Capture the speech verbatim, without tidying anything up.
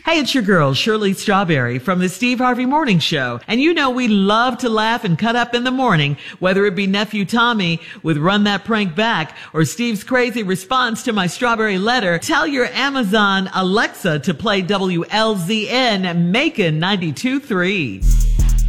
Hey, it's your girl, Shirley Strawberry from the Steve Harvey Morning Show. And you know we love to laugh and cut up in the morning, whether it be Nephew Tommy with Run That Prank Back or Steve's crazy response to my strawberry letter. Tell your Amazon Alexa to play W L Z N Macon ninety-two point three.